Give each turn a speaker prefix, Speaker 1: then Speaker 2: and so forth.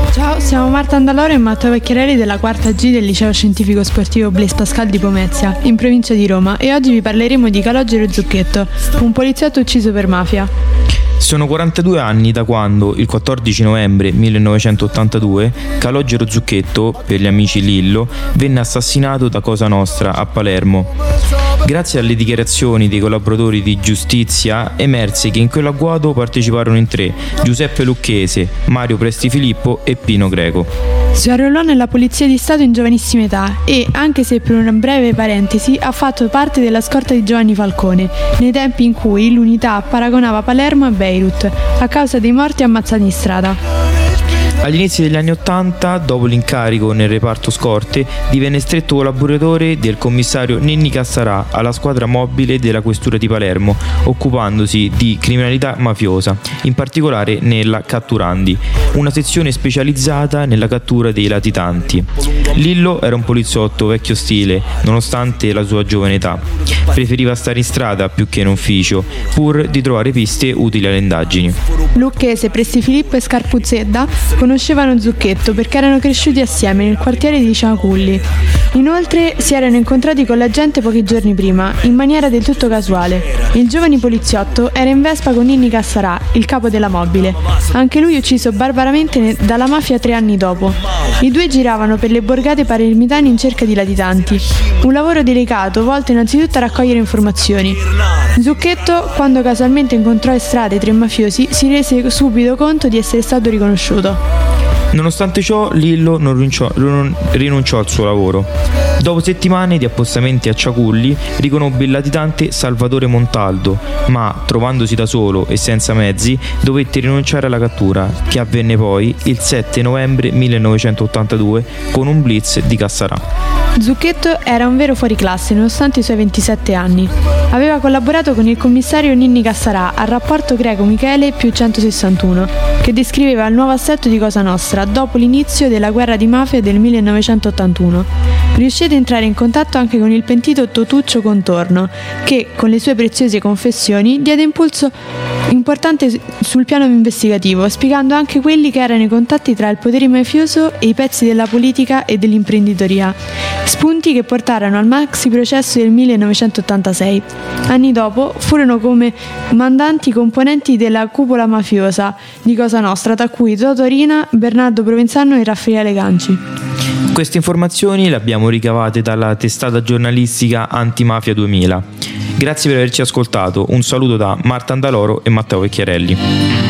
Speaker 1: Ciao, siamo Marta Andaloro e Matteo Vecchiarelli della quarta G del Liceo Scientifico Sportivo Blaise Pascal di Pomezia, in provincia di Roma, e oggi vi parleremo di Calogero Zucchetto, un poliziotto ucciso per mafia.
Speaker 2: Sono 42 anni da quando, il 14 novembre 1982, Calogero Zucchetto, per gli amici Lillo, venne assassinato da Cosa Nostra a Palermo. Grazie alle dichiarazioni dei collaboratori di giustizia emerse che in quell'agguato parteciparono in tre: Giuseppe Lucchese, Mario Prestifilippo e Pino Greco.
Speaker 1: Si arruolò nella Polizia di Stato in giovanissima età e, anche se per una breve parentesi, ha fatto parte della scorta di Giovanni Falcone, nei tempi in cui l'unità paragonava Palermo a Beirut, a causa dei morti ammazzati in strada.
Speaker 2: Agli inizi degli anni '80, dopo l'incarico nel reparto scorte, divenne stretto collaboratore del commissario Ninni Cassarà alla squadra mobile della questura di Palermo, occupandosi di criminalità mafiosa, in particolare nella Catturandi, una sezione specializzata nella cattura dei latitanti. Lillo era un poliziotto vecchio stile, nonostante la sua giovane età. Preferiva stare in strada più che in ufficio, pur di trovare piste utili alle indagini.
Speaker 1: Lucchese, Prestifilippo e Scarpuzzedda conoscevano Zucchetto perché erano cresciuti assieme nel quartiere di Ciaculli. Inoltre si erano incontrati con la gente pochi giorni prima, in maniera del tutto casuale. Il giovane poliziotto era in Vespa con Ninni Cassarà, il capo della mobile, anche lui ucciso barbaramente dalla mafia 3 anni dopo. I due giravano per le borgate palermitane in cerca di latitanti, un lavoro delicato volto innanzitutto a raccogliere informazioni. Zucchetto, quando casualmente incontrò in strada i tre mafiosi, si rese subito conto di essere stato riconosciuto.
Speaker 2: Nonostante ciò, Lillo non rinunciò al suo lavoro. Dopo settimane di appostamenti a Ciaculli, riconobbe il latitante Salvatore Montaldo, ma, trovandosi da solo e senza mezzi, dovette rinunciare alla cattura, che avvenne poi il 7 novembre 1982 con un blitz di Cassarà.
Speaker 1: Zucchetto era un vero fuoriclasse nonostante i suoi 27 anni. Aveva collaborato con il commissario Ninni Cassarà al rapporto Greco Michele più 161, che descriveva il nuovo assetto di Cosa Nostra dopo l'inizio della guerra di mafia del 1981. Riuscì ad entrare in contatto anche con il pentito Totuccio Contorno, che, con le sue preziose confessioni, diede impulso importante sul piano investigativo, spiegando anche quelli che erano i contatti tra il potere mafioso e i pezzi della politica e dell'imprenditoria. Spunti che portarono al maxi processo del 1986. Anni dopo furono come mandanti componenti della cupola mafiosa di Cosa Nostra, tra cui Toto Rina, Bernardo Provenzano e Raffaele Ganci.
Speaker 2: Queste informazioni le abbiamo ricavate dalla testata giornalistica Antimafia 2000. Grazie per averci ascoltato, un saluto da Marta Andaloro e Matteo Vecchiarelli.